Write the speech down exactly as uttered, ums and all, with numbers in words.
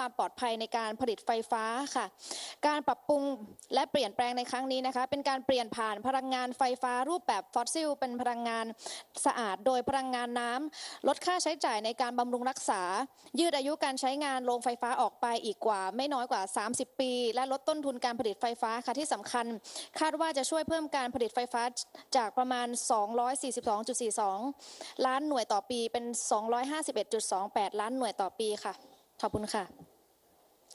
ความปลอดภัยในการผลิตไฟฟ้าค่ะการปรับปรุงและเปลี่ยนแปลงในครั้งนี้นะคะเป็นการเปลี่ยนผ่านพลังงานไฟฟ้ารูปแบบฟอสซิลเป็นพลังงานสะอาดโดยพลังงานน้ำลดค่าใช้จ่ายในการบำรุงรักษายืดอายุการใช้งานโรงไฟฟ้าออกไปอีกกว่าไม่น้อยกว่าสามสิบปีและลดต้นทุนการผลิตไฟฟ้าค่ะที่สำคัญคาดว่าจะช่วยเพิ่มการผลิตไฟฟ้าจากประมาณสองร้อยสี่สิบสองจุดสี่สองล้านหน่วยต่อปีเป็นสองร้อยห้าสิบเอ็ดจุดสองแปดล้านหน่วยต่อปีค่ะขอบคุณค่ะ